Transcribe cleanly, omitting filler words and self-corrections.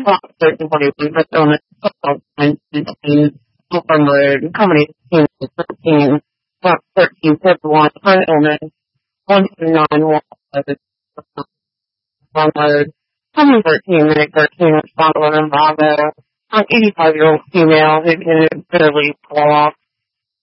Block 1341, but on the 916, Open Road, Company 13, Block 1351, Hunt Illinois, 1291, Long Road, Company 13, Minute 13, Respond 11, Bravo, an 85-year-old female who didn't barely fall off